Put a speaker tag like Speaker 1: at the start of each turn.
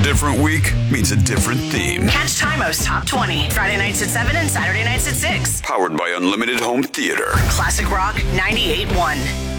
Speaker 1: different week means a different theme.
Speaker 2: Catch Timo's Top 20, Friday nights at 7 and Saturday nights at 6.
Speaker 1: Powered by Unlimited Home Theater.
Speaker 2: Classic Rock 98.1.